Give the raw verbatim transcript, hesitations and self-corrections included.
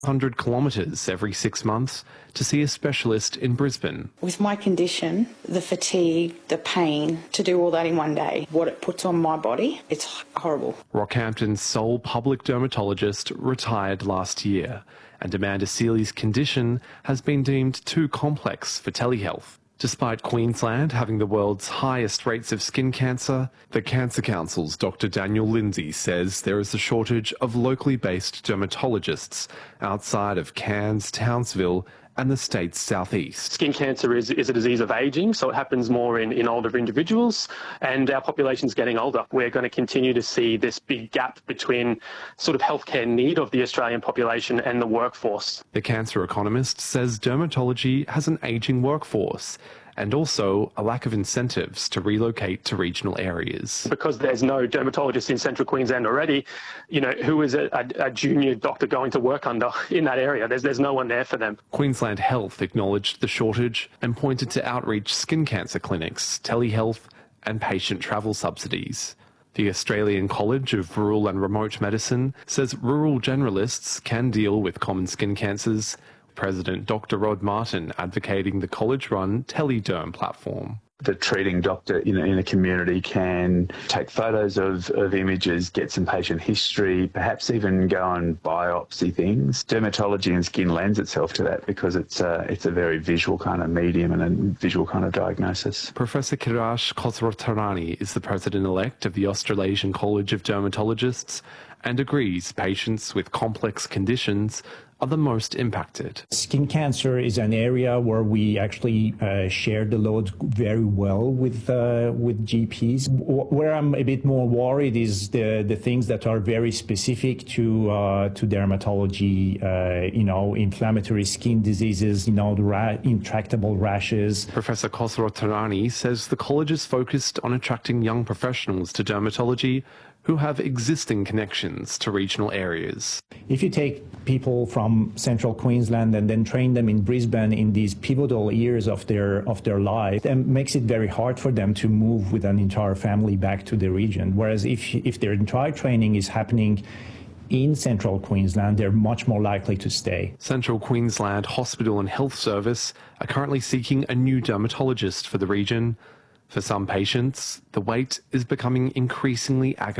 one hundred kilometres every six months to see a specialist in Brisbane. With my condition, the fatigue, the pain, to do all that in one day, what it puts on my body, it's horrible. Rockhampton's sole public dermatologist retired last year, and Amanda Seeley's condition has been deemed too complex for telehealth. Despite Queensland having the world's highest rates of skin cancer, the Cancer Council's Doctor Daniel Lindsay says there is a shortage of locally based dermatologists outside of Cairns, Townsville and the state's southeast. Skin cancer is, is a disease of ageing, so it happens more in, in older individuals, and our population's getting older. We're going to continue to see this big gap between sort of healthcare need of the Australian population and the workforce. The cancer economist says dermatology has an ageing workforce and also a lack of incentives to relocate to regional areas. Because there's no dermatologist in central Queensland already, you know, who is a, a, a junior doctor going to work under in that area? There's, there's no one there for them. Queensland Health acknowledged the shortage and pointed to outreach skin cancer clinics, telehealth and patient travel subsidies. The Australian College of Rural and Remote Medicine says rural generalists can deal with common skin cancers. President Doctor Rod Martin advocating the college-run Telederm platform. The treating doctor in a, in a community can take photos of, of images, get some patient history, perhaps even go and biopsy things. Dermatology and skin lends itself to that because it's a, it's a very visual kind of medium and a visual kind of diagnosis. Professor Kailash Khosrowshahi is the president-elect of the Australasian College of Dermatologists and agrees patients with complex conditions are the most impacted. Skin cancer is an area where we actually uh, share the load very well with uh, with G Ps. W where I'm a bit more worried is the the things that are very specific to uh, to dermatology. Uh, you know, inflammatory skin diseases. You know, the ra intractable rashes. Professor Khosrowshahi says the college is focused on attracting young professionals to dermatology who have existing connections to regional areas. If you take people from central Queensland and then train them in Brisbane in these pivotal years of their of their life, it makes it very hard for them to move with an entire family back to the region. Whereas if if their entire training is happening in central Queensland, they're much more likely to stay. Central Queensland Hospital and Health Service are currently seeking a new dermatologist for the region. For some patients, the wait is becoming increasingly agonizing.